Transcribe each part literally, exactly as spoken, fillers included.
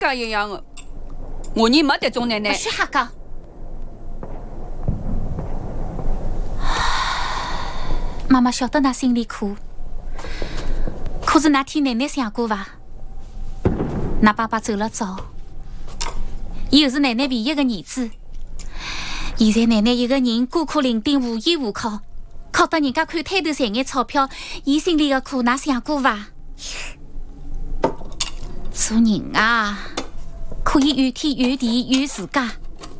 噶一样的，我人没得种奶奶。 不许瞎讲。妈妈晓得㑚心里苦，可是㑚替奶奶想过伐？㑚爸爸走了早，伊又是奶奶唯一个儿子。现在奶奶一个人孤苦伶仃，无依无靠，靠得人家看摊头赚眼钞票，伊心里个苦，㑚想过伐？做人啊，可以怨天怨地怨自家，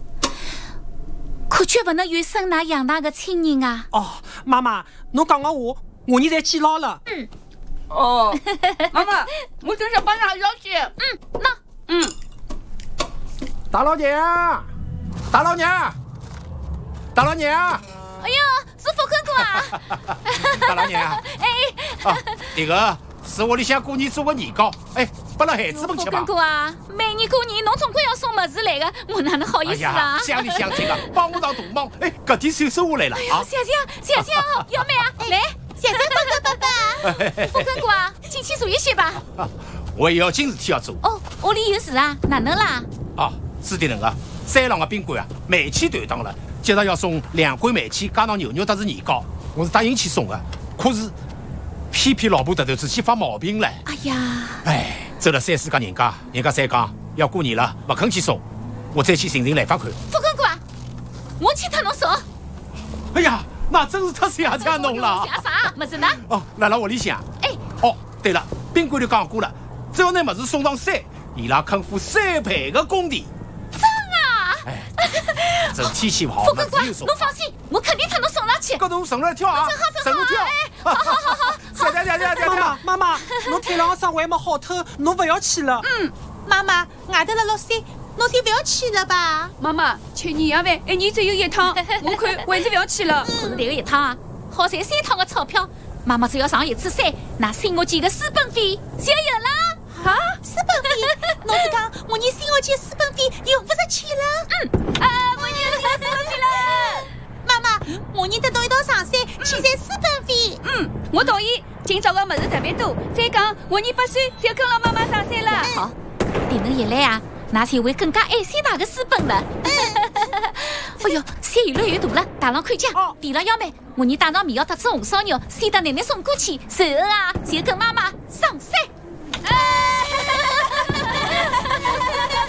可绝不能怨生㑚养㑚个亲人啊！ 哦，妈妈，侬讲个话，我现在记牢了。 嗯。 哦，妈妈，我正想帮你好消息。 嗯，那嗯， 大老娘，大老娘，大老娘。 哎呀，是福坤哥啊！ 大老娘。 哎。 啊，这个是屋里向过年做个年糕，哎，拨了孩子们吃吧。 福坤哥啊，每年过年侬总归要送么子来个，我哪能好意思啊？ 乡里乡亲啊，帮我上大忙，哎，搿点收收下来了啊！ 谢谢谢谢，幺妹啊，来，谢谢福坤爸爸。福坤哥啊，进去坐一歇吧。 我也要紧事体要做。 哦，屋里有事啊？哪能啦？ 啊，是的，能个三郎个宾馆啊，煤气断档了，接着要送两罐煤气加上牛肉，搭是年糕，我是答应去送的，可是偏偏老婆突然之间发毛病了。 哎呀， 哎，走了三四家人家，人家再讲要过年了，不肯去送，我再去寻寻来法看。 福坤哥啊，我去替侬送。 哎呀，那真是太谢谢侬了。 谢啥？么子呢？ 哦，来了屋里向。 哎， 哦，对了，宾馆里讲过了，只要拿么子送上山，伊拉肯付三倍的工钿。 真啊？ 哎，这天气不好， 福坤哥， 侬侬放心，我肯定替侬送上去。 搿侬乘了跳啊，乘了跳。 好好好好。 对对对对对。 妈妈妈妈，侬腿浪上还没好透，侬不要去了。 嗯， 妈妈，外头辣落山，侬就不要去了吧？ 妈妈，吃年夜饭一年只有一趟，我看还是不要去了。 可是这个一趟啊，好赚三趟的钞票。妈妈只要上一次山，那新学期的书本费就有了。 啊，书本费？侬是讲我年新学期书本费用不着去了？ 嗯，啊，我年有书本费了。 妈妈，我年得到一道上山去赚书本费。 嗯，我同意。今朝的么子特别多，再讲我年八岁就跟牢妈妈上山了。 好，等侬一来啊，那才会更加爱惜那个书本了。哎呦，山越来越大了，大郎看见。对了，幺妹，我年带上米要搭只红烧肉，先到奶奶送过去，然后啊，就跟妈妈上山。